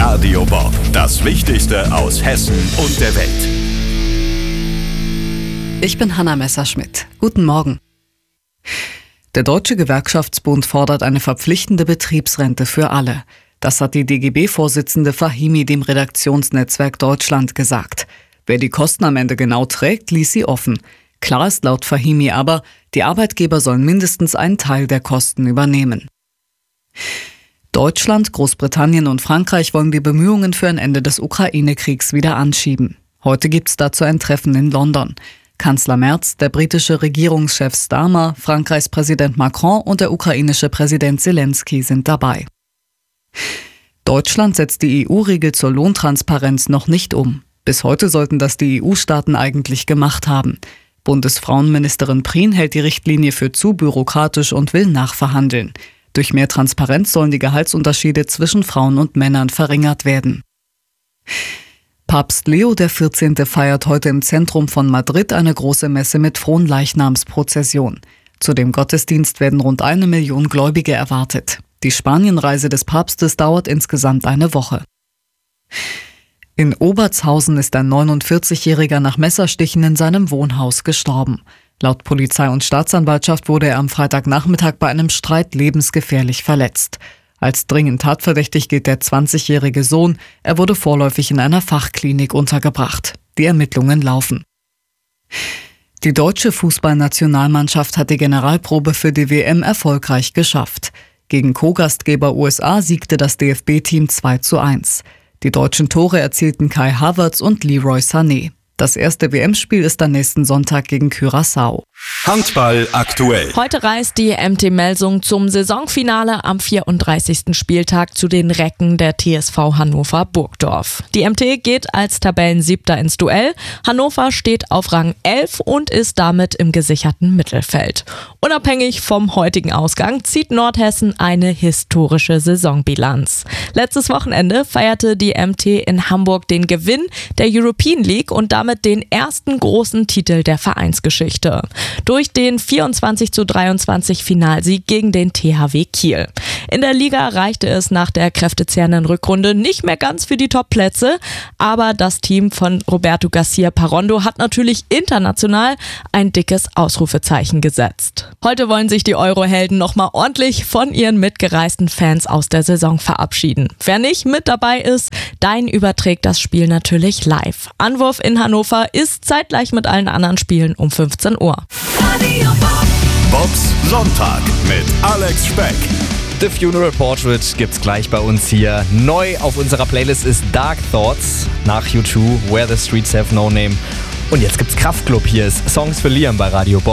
Radio Bob, das Wichtigste aus Hessen und der Welt. Ich bin Hanna Messerschmidt. Guten Morgen. Der Deutsche Gewerkschaftsbund fordert eine verpflichtende Betriebsrente für alle. Das hat die DGB-Vorsitzende Fahimi dem Redaktionsnetzwerk Deutschland gesagt. Wer die Kosten am Ende genau trägt, ließ sie offen. Klar ist laut Fahimi aber, die Arbeitgeber sollen mindestens einen Teil der Kosten übernehmen. Deutschland, Großbritannien und Frankreich wollen die Bemühungen für ein Ende des Ukraine-Kriegs wieder anschieben. Heute gibt es dazu ein Treffen in London. Kanzler Merz, der britische Regierungschef Starmer, Frankreichs Präsident Macron und der ukrainische Präsident Zelensky sind dabei. Deutschland setzt die EU-Regel zur Lohntransparenz noch nicht um. Bis heute sollten das die EU-Staaten eigentlich gemacht haben. Bundesfrauenministerin Prien hält die Richtlinie für zu bürokratisch und will nachverhandeln. Durch mehr Transparenz sollen die Gehaltsunterschiede zwischen Frauen und Männern verringert werden. Papst Leo XIV. Feiert heute im Zentrum von Madrid eine große Messe mit Fronleichnamsprozession. Zu dem Gottesdienst werden rund 1 Million Gläubige erwartet. Die Spanienreise des Papstes dauert insgesamt eine Woche. In Obertshausen ist ein 49-Jähriger nach Messerstichen in seinem Wohnhaus gestorben. Laut Polizei und Staatsanwaltschaft wurde er am Freitagnachmittag bei einem Streit lebensgefährlich verletzt. Als dringend tatverdächtig gilt der 20-jährige Sohn. Er wurde vorläufig in einer Fachklinik untergebracht. Die Ermittlungen laufen. Die deutsche Fußballnationalmannschaft hat die Generalprobe für die WM erfolgreich geschafft. Gegen Co-Gastgeber USA siegte das DFB-Team 2:1. Die deutschen Tore erzielten Kai Havertz und Leroy Sané. Das erste WM-Spiel ist am nächsten Sonntag gegen Curaçao. Handball aktuell. Heute reist die MT Melsung zum Saisonfinale am 34. Spieltag zu den Recken der TSV Hannover Burgdorf. Die MT geht als Tabellensiebter ins Duell. Hannover steht auf Rang 11 und ist damit im gesicherten Mittelfeld. Unabhängig vom heutigen Ausgang zieht Nordhessen eine historische Saisonbilanz. Letztes Wochenende feierte die MT in Hamburg den Gewinn der European League und damit den ersten großen Titel der Vereinsgeschichte. Durch den 24:23 Finalsieg gegen den THW Kiel. In der Liga reichte es nach der kräftezehrenden Rückrunde nicht mehr ganz für die Top-Plätze, aber das Team von Roberto Garcia Parondo hat natürlich international ein dickes Ausrufezeichen gesetzt. Heute wollen sich die Eurohelden nochmal ordentlich von ihren mitgereisten Fans aus der Saison verabschieden. Wer nicht mit dabei ist, Dein überträgt das Spiel natürlich live. Anwurf in Hannover ist zeitgleich mit allen anderen Spielen um 15 Uhr. Bobs Sonntag mit Alex Speck. The Funeral Portrait gibt's gleich bei uns hier. Neu auf unserer Playlist ist Dark Thoughts nach U2, Where the Streets Have No Name. Und jetzt gibt's Kraftklub. Hier ist Songs für Liam bei Radio Bob.